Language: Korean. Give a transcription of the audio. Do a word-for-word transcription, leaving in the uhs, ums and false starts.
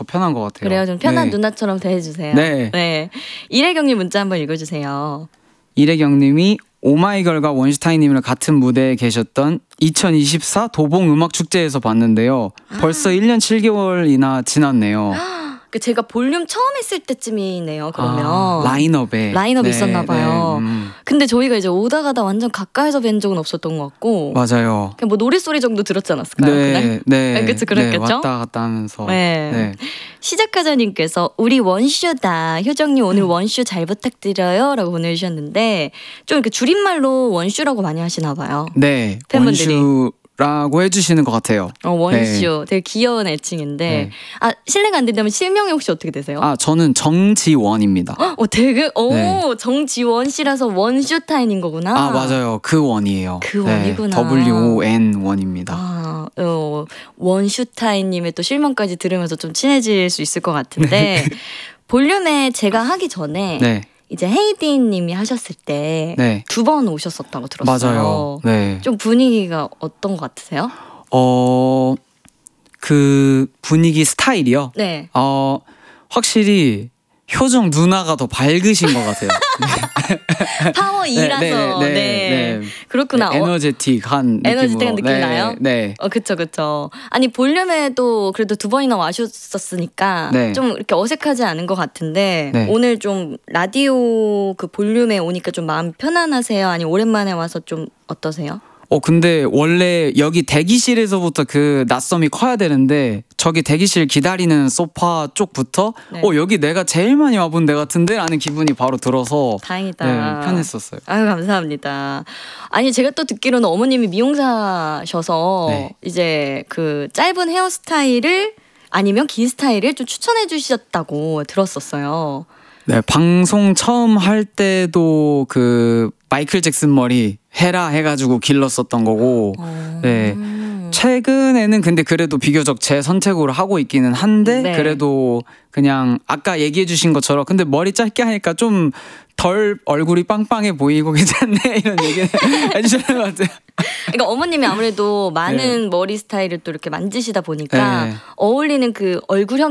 더 편한 것 같아요. 그래요. 좀 편한 네. 누나처럼 대해주세요. 네. 네. 이래경님 문자 한번 읽어주세요. 이래경님이 오마이걸과 원슈타인님이랑 같은 무대에 계셨던 이천이십사 도봉 음악축제에서 봤는데요. 벌써 일 년 칠 개월이나 지났네요. 제가 볼륨 처음 했을 때쯤이네요. 그러면 아, 라인업에 라인업이 네, 있었나 봐요. 네, 음. 근데 저희가 이제 오다 가다 완전 가까이서 뵌 적은 없었던 것 같고 맞아요. 그냥 뭐 노랫소리 정도 들었지 않았을까요? 네, 그날? 네, 네, 그쵸, 그랬겠죠? 네, 왔다 갔다 하면서. 네. 네. 시작하자님께서 우리 원슈다. 효정님 오늘 원슈 잘 부탁드려요. 라고 보내주셨는데 좀 이렇게 줄임말로 원슈라고 많이 하시나 봐요. 네, 팬분들이. 원슈라고 해주시는 것 같아요. 어, 원슈. 네. 되게 귀여운 애칭인데 네. 아 실례가 안 된다면 실명이 혹시 어떻게 되세요? 아, 저는 정지원입니다. 어, 되게 오 네. 정지원 씨라서 원슈타인인 거구나. 아, 맞아요. 그 원이에요. 그 원이구나. 네, 더블유 오 엔 원입니다. 아, 어, 원슈타인님의 또 실명까지 들으면서 좀 친해질 수 있을 것 같은데 볼륨에 제가 하기 전에 네, 이제 헤이디님이 하셨을 때 두 번 네, 오셨었다고 들었어요. 맞아요. 네. 좀 분위기가 어떤 것 같으세요? 어, 그 분위기 스타일이요? 네. 어, 확실히 효정 누나가 더 밝으신 것 같아요. 파워 이라서 네, 네, 네, 네. 그렇구나. 네, 에너제틱한 느낌으로. 에너지틱한 느낌 네, 나요? 네. 어, 그쵸, 그쵸. 아니, 볼륨에도 그래도 두 번이나 와주셨으니까 네. 좀 이렇게 어색하지 않은 것 같은데 네. 오늘 좀 라디오 그 볼륨에 오니까 좀 마음 편안하세요? 아니, 오랜만에 와서 좀 어떠세요? 어, 근데 원래 여기 대기실에서부터 그 낯섦이 커야 되는데 저기 대기실 기다리는 소파 쪽부터 네. 어, 여기 내가 제일 많이 와본 데 같은데? 라는 기분이 바로 들어서 다행이다. 네, 편했었어요. 아유, 감사합니다. 아니, 제가 또 듣기로는 어머님이 미용사셔서 네. 이제 그 짧은 헤어스타일을 아니면 긴 스타일을 좀 추천해 주셨다고 들었었어요. 네, 방송 처음 할 때도 그 마이클 잭슨 머리 해라 해가지고 길렀었던 거고, 어... 네. 최근에는 근데 그래도 비교적 제 선택으로 하고 있기는 한데, 네. 그래도 그냥 아까 얘기해 주신 것처럼 근데 머리 짧게 하니까 좀 덜 얼굴이 빵빵해 보이고 괜찮네 이런 얘기를 해주시는 것 같아요. 그러니까 어머님이 아무래도 많은 네. 머리 스타일을 또 이렇게 만지시다 보니까 네. 어울리는 그 얼굴형